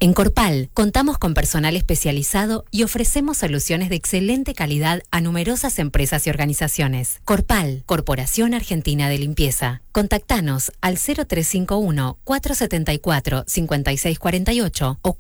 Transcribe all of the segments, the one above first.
En Corpal, contamos con personal especializado y ofrecemos soluciones de excelente calidad a numerosas empresas y organizaciones. Corpal, Corporación Argentina de Limpieza. Contactanos al 0351-474-5648 o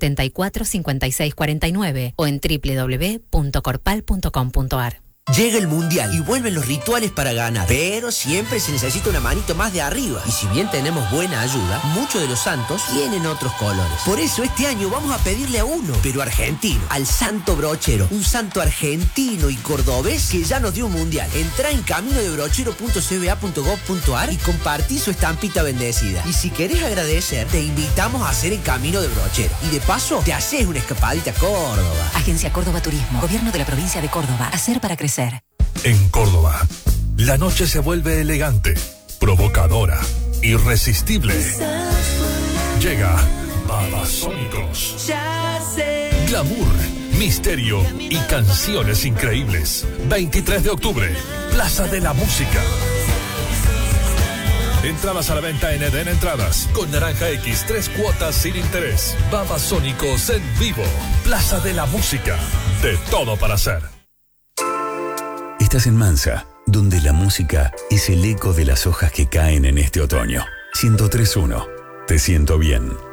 474-5649 o en www.corpal.com.ar. Llega el Mundial y vuelven los rituales para ganar, pero siempre se necesita una manito más de arriba. Y si bien tenemos buena ayuda, muchos de los santos tienen otros colores. Por eso este año vamos a pedirle a uno, pero argentino, al Santo Brochero, un santo argentino y cordobés que ya nos dio un Mundial. Entrá en caminodebrochero.cba.gov.ar y compartí su estampita bendecida. Y si querés agradecer, te invitamos a hacer el Camino de Brochero. Y de paso, te haces una escapadita a Córdoba. Agencia Córdoba Turismo, Gobierno de la Provincia de Córdoba. Hacer para crecer. En Córdoba, la noche se vuelve elegante, provocadora, irresistible. Llega Babasónicos. Glamour, misterio y canciones increíbles. 23 de octubre, Plaza de la Música. Entradas a la venta en Eden Entradas, con Naranja X, 3 cuotas sin interés. Babasónicos en vivo, Plaza de la Música. De todo para hacer. Estás en Mansa, donde la música es el eco de las hojas que caen en este otoño. 103.1. Te siento bien.